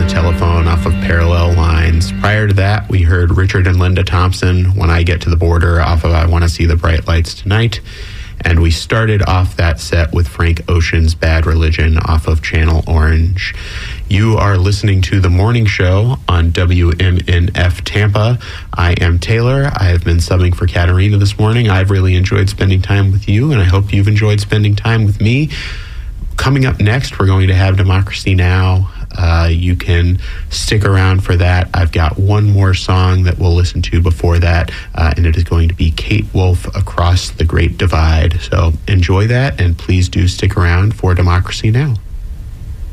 Telephone off of Parallel Lines. Prior to that, we heard Richard and Linda Thompson, When I Get to the Border, off of I Want to See the Bright Lights Tonight. And we started off that set with Frank Ocean's Bad Religion off of Channel Orange. You are listening to The Morning Show on WMNF Tampa. I am Taylor. I have been subbing for Katarina this morning. I've really enjoyed spending time with you, and I hope you've enjoyed spending time with me. Coming up next, we're going to have Democracy Now! You can stick around for that. I've got one more song that we'll listen to before that, and it is going to be Kate Wolf, Across the Great Divide. So enjoy that, and please do stick around for Democracy Now!